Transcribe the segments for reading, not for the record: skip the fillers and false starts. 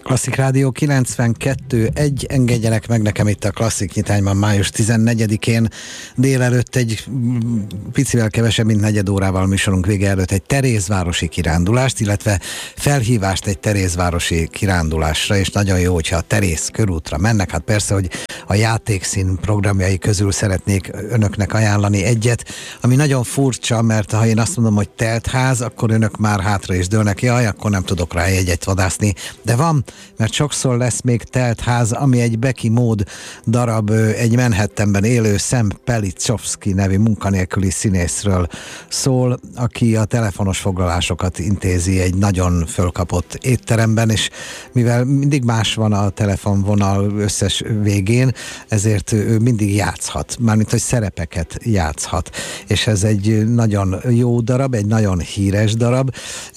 Klasszik Rádió 92.1, engedjenek meg nekem itt a Klasszik nyitányban május 14-én délelőtt egy picivel kevesebb, mint negyed órával műsorunk vége előtt egy terézvárosi kirándulást, illetve felhívást egy terézvárosi kirándulásra, és nagyon jó, hogyha a Teréz körútra mennek. Hát persze, hogy a Játékszín programjai közül szeretnék önöknek ajánlani egyet, ami nagyon furcsa, mert ha én azt mondom, hogy teltház, akkor önök már hátra is dőlnek, jaj, akkor nem tudok rá jegyet vadászni, de van, mert sokszor lesz még teltház, ami egy Becky Mód darab, egy Manhattanben élő Sam Pelitzowski nevű munkanélküli színészről szól, aki a telefonos foglalásokat intézi egy nagyon fölkapott étteremben, és mivel mindig más van a telefonvonal összes végén, ezért ő mindig játszhat, mármint hogy szerepeket játszhat, és ez egy nagyon jó darab, egy nagyon híres darab.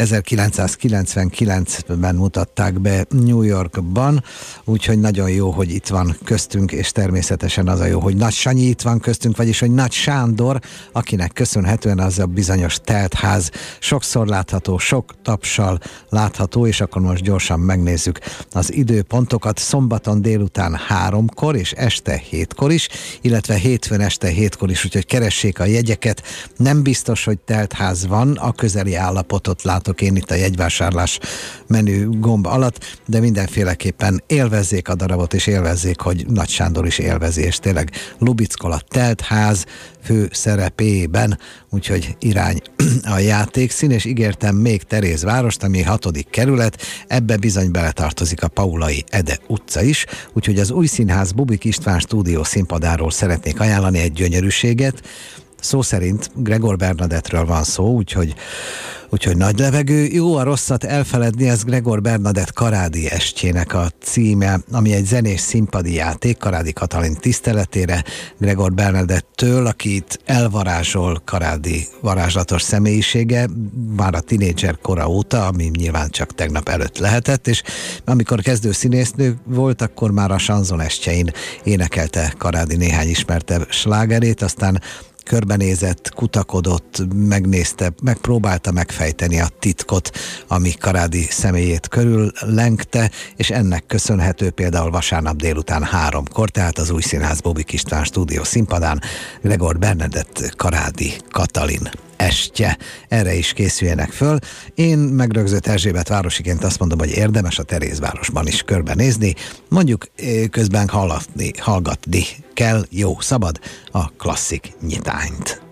1999-ben mutatták be New Yorkban, úgyhogy nagyon jó, hogy itt van köztünk, és természetesen az a jó, hogy Nagy Sanyi itt van köztünk, vagyis hogy Nagy Sándor, akinek köszönhetően az a bizonyos teltház sokszor látható, sok tapssal látható, és akkor most gyorsan megnézzük az időpontokat. Szombaton délután 3-kor és este 7-kor is, illetve hétfőn este 7-kor is, úgyhogy keressék a jegyeket. Nem biztos, hogy teltház van, a közeli állapotot látok én itt a jegyvásárlás menü gomb alatt, de mindenféleképpen élvezzék a darabot, és élvezzék, hogy Nagy Sándor is élvezi, és tényleg lubickol a teltház fő szerepében, úgyhogy irány a Játékszín, és ígértem még Terézvárost, ami 6. kerület, ebbe bizony beletartozik a Paulai Ede utca is, úgyhogy az új színház Bubik István stúdió színpadáról szeretnék ajánlani egy gyönyörűséget. Szó szerint Gregor Bernadettről van szó, úgyhogy nagy levegő. Jó a rosszat elfeledni, ez Gregor Bernadett Karádi estjének a címe, ami egy zenés színpadi játék Karádi Katalin tiszteletére, Gregor Bernadettől, akit elvarázsol Karádi varázslatos személyisége, már a tinédzser kora óta, ami nyilván csak tegnap előtt lehetett, és amikor kezdő színésznő volt, akkor már a Sanzon estjein énekelte Karádi néhány ismertebb slágerét, aztán körbenézett, kutakodott, megnézte, megpróbálta megfejteni a titkot, ami Karádi személyét körül lengte, és ennek köszönhető például vasárnap délután 3-kor, tehát az új színház Bubik István stúdió színpadán Gregor Bernadett Karádi Katalin estje. Erre is készüljenek föl. Én megrögzött Erzsébet városiként azt mondom, hogy érdemes a Terézvárosban is körbenézni, mondjuk közben hallgatni kell, jó, szabad a Klasszik nyitányt.